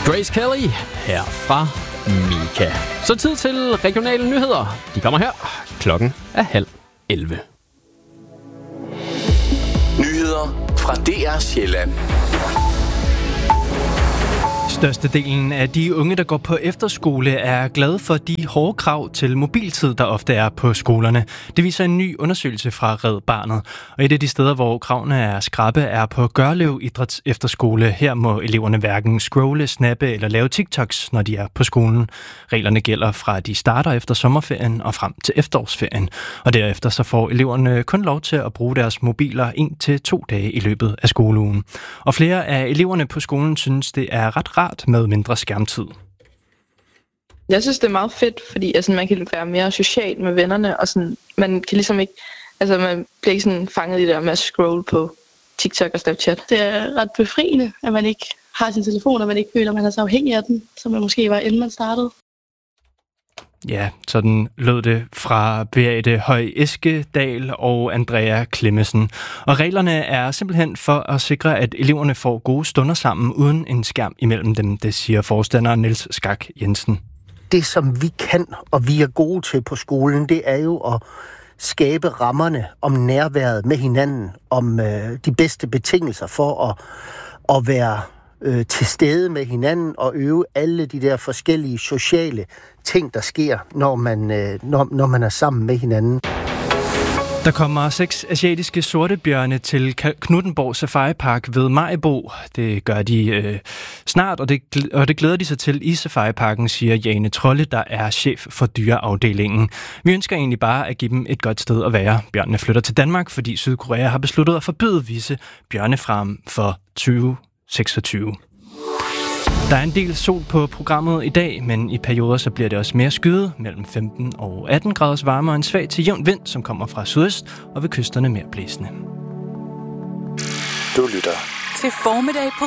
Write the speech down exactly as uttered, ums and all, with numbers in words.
Grace Kelly her fra Mika. Så tid til regionale nyheder. De kommer her. Klokken er halv elleve. Nyheder fra D R Sjælland. Størstedelen af de unge, der går på efterskole, er glade for de hårde krav til mobiltid, der ofte er på skolerne. Det viser en ny undersøgelse fra Red Barnet. Og et af de steder, hvor kravene er skrappe, er på Gørlev Idræts Efterskole. Her må eleverne hverken scrolle, snappe eller lave TikToks, når de er på skolen. Reglerne gælder fra, at de starter efter sommerferien og frem til efterårsferien. Og derefter så får eleverne kun lov til at bruge deres mobiler en til to dage i løbet af skoleugen. Og flere af eleverne på skolen synes, det er ret rart med mindre skærmtid. Jeg synes, det er meget fedt, fordi altså, man kan være mere social med vennerne, og sådan, man kan ligesom ikke, altså man bliver ikke sådan fanget i det der med at scrolle på TikTok og Snapchat. Det er ret befriende, at man ikke har sin telefon, og man ikke føler, at man er så afhængig af den, som man måske var, inden man startede. Ja, sådan lød det fra Beate Høj Eskedal og Andrea Klemmesen. Og reglerne er simpelthen for at sikre, at eleverne får gode stunder sammen uden en skærm imellem dem, det siger forstander Niels Skak Jensen. Det, som vi kan, og vi er gode til på skolen, det er jo at skabe rammerne om nærværet med hinanden, om øh, de bedste betingelser for at, at være øh, til stede med hinanden og øve alle de der forskellige sociale ting, der sker, når man, øh, når, når man er sammen med hinanden. Der kommer seks asiatiske sortebjørne til Knuthenborg Safari Park ved Maribo. Det gør de øh, snart, og det, og det glæder de sig til i Safari Parken, siger Jane Trolle, der er chef for dyreafdelingen. Vi ønsker egentlig bare at give dem et godt sted at være. Bjørnene flytter til Danmark, fordi Sydkorea har besluttet at forbyde visse bjørnefram for tyve seksogtyve. Der er en del sol på programmet i dag, men i perioder så bliver det også mere skyet, mellem femten og atten graders varme og en svag til jævn vind, som kommer fra sydøst og ved kysterne mere blæsende. Du lytter til formiddag på